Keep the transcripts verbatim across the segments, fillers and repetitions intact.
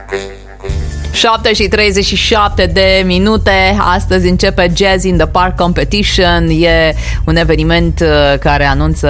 șapte și treizeci și șapte de minute. Astăzi începe Jazz in the Park Competition. E un eveniment care anunță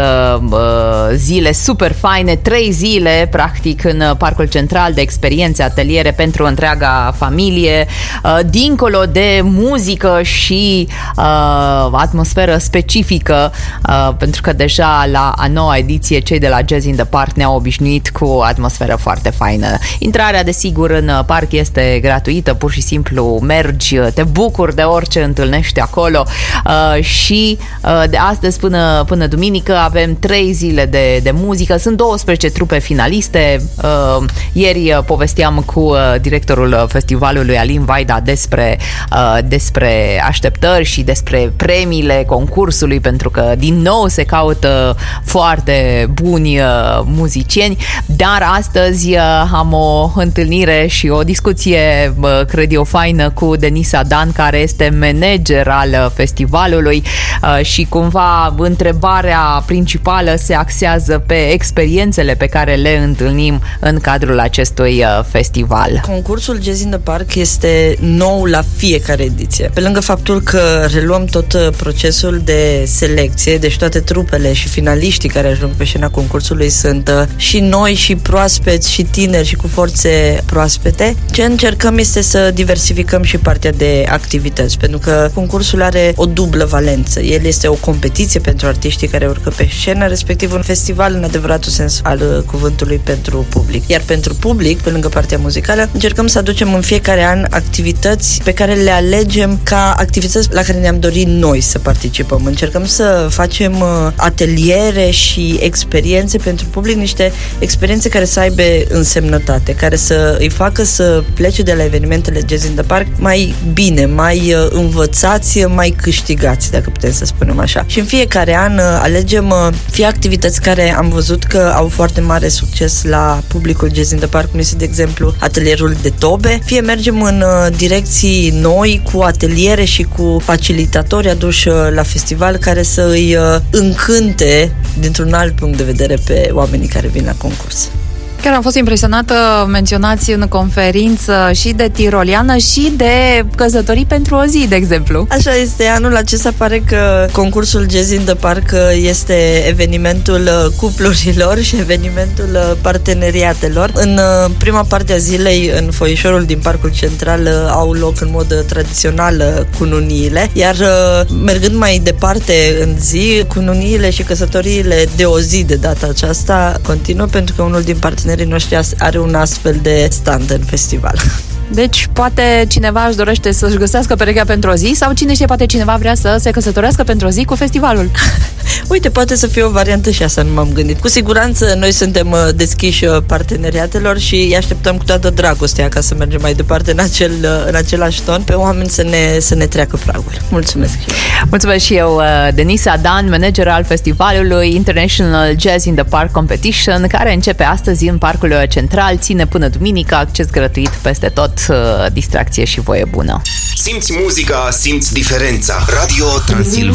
zile super faine, trei zile practic în Parcul Central de experiențe, ateliere pentru întreaga familie, dincolo de muzică și uh, atmosferă specifică, uh, pentru că deja la a noua ediție cei de la Jazz in the Park ne-au obișnuit cu o atmosferă foarte faină. Intrarea, desigur, în parc este gratuită, pur și simplu mergi, te bucuri de orice întâlnești acolo uh, și uh, de astăzi până, până duminică avem trei zile de, de muzică, sunt douăsprezece trupe finaliste. Uh, ieri povesteam cu uh, directorul festivalului Alin Vaida despre, uh, despre așteptări și despre premiile concursului, pentru că din nou se caută foarte buni uh, muzicieni, dar astăzi uh, am o întâlnire și o discuție, cred eu, faină cu Denisa Dan, care este manager al festivalului și cumva întrebarea principală se axează pe experiențele pe care le întâlnim în cadrul acestui festival. Concursul Jazz in the Park este nou la fiecare ediție. Pe lângă faptul că reluăm tot procesul de selecție, deci toate trupele și finaliștii care ajung pe scena concursului sunt și noi și proaspeți și tineri și cu forțe proaspete, ce încercăm este să diversificăm și partea de activități, pentru că concursul are o dublă valență. El este o competiție pentru artiștii care urcă pe scenă, respectiv un festival în adevăratul sens al cuvântului pentru public. Iar pentru public, pe lângă partea muzicală, încercăm să aducem în fiecare an activități pe care le alegem ca activități la care ne-am dorit noi să participăm. Încercăm să facem ateliere și experiențe pentru public, niște experiențe care să aibă însemnătate, care să îi facă să plece de la evenimentele Jazz in the Park mai bine, mai uh, învățați, mai câștigați, dacă putem să spunem așa. Și în fiecare an uh, alegem uh, fie activități care am văzut că au foarte mare succes la publicul Jazz in the Park, cum este, de exemplu, atelierul de tobe, fie mergem în uh, direcții noi, cu ateliere și cu facilitatori aduși uh, la festival, care să îi uh, încânte dintr-un alt punct de vedere pe oamenii care vin la concurs. Chiar am fost impresionată, menționați în conferință și de tiroliană și de căsătorii pentru o zi, de exemplu. Așa este, anul acesta pare că concursul Jazz in the Park este evenimentul cuplurilor și evenimentul parteneriatelor. În prima parte a zilei, în foișorul din Parcul Central, au loc în mod tradițional cununiile, iar mergând mai departe în zi, cununiile și căsătoriile de o zi de data aceasta continuă, pentru că unul din partenerii noștri are un astfel de stand în festival. Deci, poate cineva își dorește să-și găsească perechea pentru o zi, sau cine știe, poate cineva vrea să se căsătorească pentru o zi cu festivalul. Uite, poate să fie o variantă și asta, nu m-am gândit. Cu siguranță noi suntem deschiși parteneriatelor și îi așteptăm cu toată dragostea ca să mergem mai departe în, acel, în același ton, pe oameni să ne, să ne treacă pragul. Mulțumesc! Mulțumesc și eu, Denisa Dan, manager al festivalului International Jazz in the Park Competition, care începe astăzi în Parcul Central, ține până duminică, acces gratuit peste tot, distracție și voie bună. Simți muzica, simți diferența. Radio Transilvania.